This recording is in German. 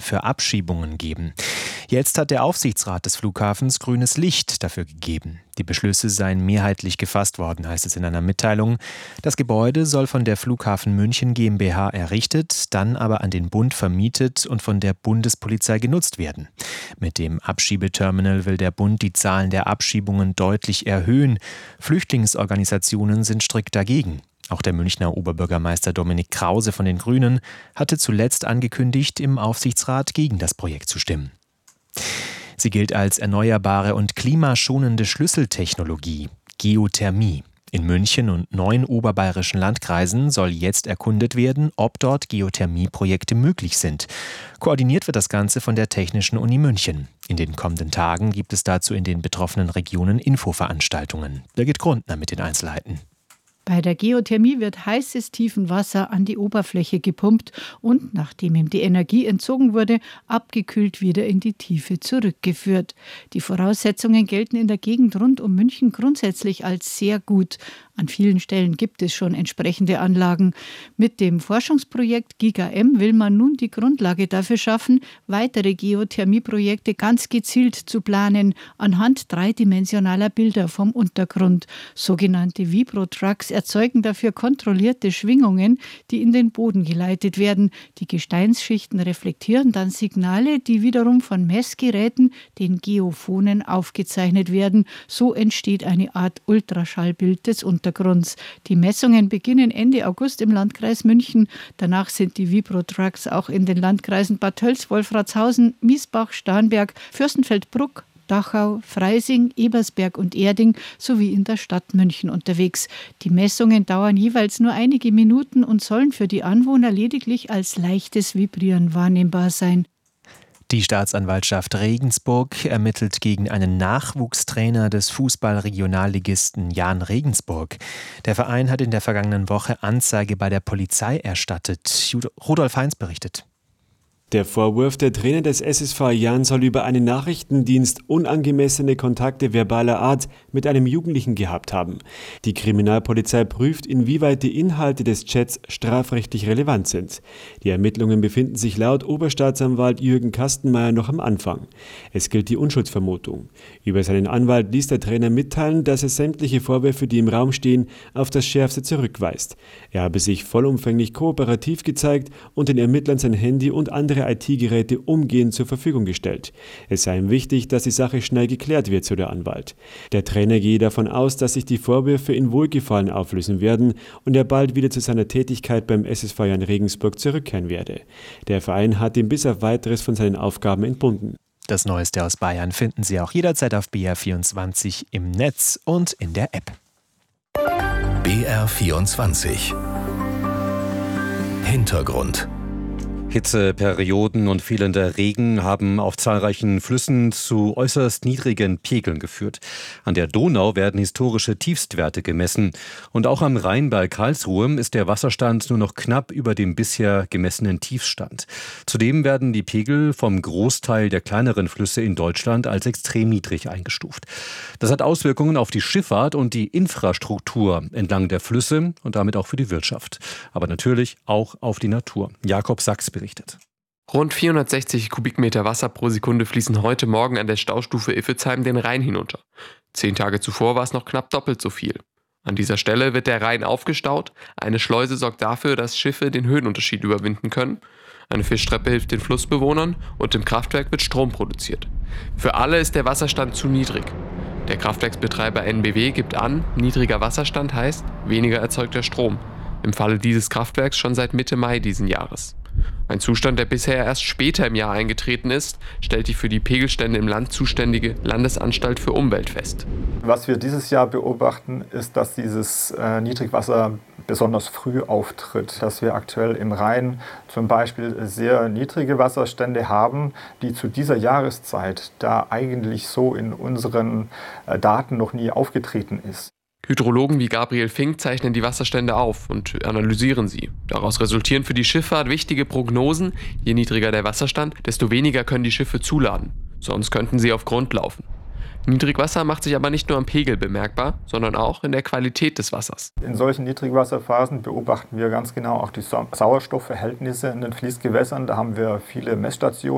für Abschiebungen geben. Jetzt hat der Aufsichtsrat des Flughafens grünes Licht dafür gegeben. Die Beschlüsse seien mehrheitlich gefasst worden, heißt es in einer Mitteilung. Das Gebäude soll von der Flughafen München GmbH errichtet, dann aber an den Bund vermietet und von der Bundespolizei genutzt werden. Mit dem Abschiebeterminal will der Bund die Zahlen der Abschiebungen deutlich erhöhen. Flüchtlingsorganisationen sind strikt dagegen. Auch der Münchner Oberbürgermeister Dominik Krause von den Grünen hatte zuletzt angekündigt, im Aufsichtsrat gegen das Projekt zu stimmen. Sie gilt als erneuerbare und klimaschonende Schlüsseltechnologie, Geothermie. In München und 9 oberbayerischen Landkreisen soll jetzt erkundet werden, ob dort Geothermieprojekte möglich sind. Koordiniert wird das Ganze von der Technischen Uni München. In den kommenden Tagen gibt es dazu in den betroffenen Regionen Infoveranstaltungen. Birgit Grundner mit den Einzelheiten. Bei der Geothermie wird heißes Tiefenwasser an die Oberfläche gepumpt und, nachdem ihm die Energie entzogen wurde, abgekühlt wieder in die Tiefe zurückgeführt. Die Voraussetzungen gelten in der Gegend rund um München grundsätzlich als sehr gut. An vielen Stellen gibt es schon entsprechende Anlagen. Mit dem Forschungsprojekt GigaM will man nun die Grundlage dafür schaffen, weitere Geothermieprojekte ganz gezielt zu planen, anhand dreidimensionaler Bilder vom Untergrund. Sogenannte Vibrotrucks erzeugen dafür kontrollierte Schwingungen, die in den Boden geleitet werden. Die Gesteinsschichten reflektieren dann Signale, die wiederum von Messgeräten, den Geophonen, aufgezeichnet werden. So entsteht eine Art Ultraschallbild des Untergrunds. Die Messungen beginnen Ende August im Landkreis München. Danach sind die Vibrotrucks auch in den Landkreisen Bad Tölz, Wolfratshausen, Miesbach, Starnberg, Fürstenfeldbruck, Dachau, Freising, Ebersberg und Erding sowie in der Stadt München unterwegs. Die Messungen dauern jeweils nur einige Minuten und sollen für die Anwohner lediglich als leichtes Vibrieren wahrnehmbar sein. Die Staatsanwaltschaft Regensburg ermittelt gegen einen Nachwuchstrainer des Fußball-Regionalligisten Jahn Regensburg. Der Verein hat in der vergangenen Woche Anzeige bei der Polizei erstattet. Rudolf Heinz berichtet. Der Vorwurf, der Trainer des SSV Jahn soll über einen Nachrichtendienst unangemessene Kontakte verbaler Art mit einem Jugendlichen gehabt haben. Die Kriminalpolizei prüft, inwieweit die Inhalte des Chats strafrechtlich relevant sind. Die Ermittlungen befinden sich laut Oberstaatsanwalt Jürgen Kastenmeier noch am Anfang. Es gilt die Unschuldsvermutung. Über seinen Anwalt ließ der Trainer mitteilen, dass er sämtliche Vorwürfe, die im Raum stehen, auf das Schärfste zurückweist. Er habe sich vollumfänglich kooperativ gezeigt und den Ermittlern sein Handy und andere IT-Geräte umgehend zur Verfügung gestellt. Es sei ihm wichtig, dass die Sache schnell geklärt wird, so der Anwalt. Der Trainer gehe davon aus, dass sich die Vorwürfe in Wohlgefallen auflösen werden und er bald wieder zu seiner Tätigkeit beim SSV Jahn Regensburg zurückkehren werde. Der Verein hat ihn bis auf Weiteres von seinen Aufgaben entbunden. Das Neueste aus Bayern finden Sie auch jederzeit auf BR24 im Netz und in der App. BR24 Hintergrund. Hitzeperioden und fehlender Regen haben auf zahlreichen Flüssen zu äußerst niedrigen Pegeln geführt. An der Donau werden historische Tiefstwerte gemessen. Und auch am Rhein bei Karlsruhe ist der Wasserstand nur noch knapp über dem bisher gemessenen Tiefstand. Zudem werden die Pegel vom Großteil der kleineren Flüsse in Deutschland als extrem niedrig eingestuft. Das hat Auswirkungen auf die Schifffahrt und die Infrastruktur entlang der Flüsse und damit auch für die Wirtschaft. Aber natürlich auch auf die Natur. Jakob Sachs berichtet. Rund 460 Kubikmeter Wasser pro Sekunde fließen heute Morgen an der Staustufe Iffezheim den Rhein hinunter. 10 Tage zuvor war es noch knapp doppelt so viel. An dieser Stelle wird der Rhein aufgestaut. Eine Schleuse sorgt dafür, dass Schiffe den Höhenunterschied überwinden können. Eine Fischtreppe hilft den Flussbewohnern und im Kraftwerk wird Strom produziert. Für alle ist der Wasserstand zu niedrig. Der Kraftwerksbetreiber NBW gibt an, niedriger Wasserstand heißt weniger erzeugter Strom. Im Falle dieses Kraftwerks schon seit Mitte Mai diesen Jahres. Ein Zustand, der bisher erst später im Jahr eingetreten ist, stellt die für die Pegelstände im Land zuständige Landesanstalt für Umwelt fest. Was wir dieses Jahr beobachten, ist, dass dieses Niedrigwasser besonders früh auftritt. Dass wir aktuell im Rhein zum Beispiel sehr niedrige Wasserstände haben, die zu dieser Jahreszeit da eigentlich so in unseren Daten noch nie aufgetreten ist. Hydrologen wie Gabriel Fink zeichnen die Wasserstände auf und analysieren sie. Daraus resultieren für die Schifffahrt wichtige Prognosen. Je niedriger der Wasserstand, desto weniger können die Schiffe zuladen. Sonst könnten sie auf Grund laufen. Niedrigwasser macht sich aber nicht nur am Pegel bemerkbar, sondern auch in der Qualität des Wassers. In solchen Niedrigwasserphasen beobachten wir ganz genau auch die Sauerstoffverhältnisse in den Fließgewässern. Da haben wir viele Messstationen.